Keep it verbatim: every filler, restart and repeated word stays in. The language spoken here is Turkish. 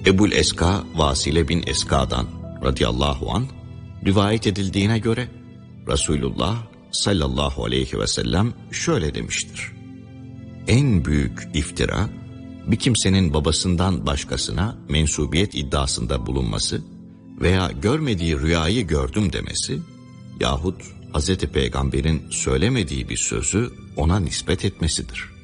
Ebul Eska Vasile bin Eska'dan radıyallahu anh rivayet edildiğine göre Resulullah sallallahu aleyhi ve sellem şöyle demiştir: En büyük iftira bir kimsenin babasından başkasına mensubiyet iddiasında bulunması veya görmediği rüyayı gördüm demesi yahut Hazreti Peygamber'in söylemediği bir sözü ona nispet etmesidir.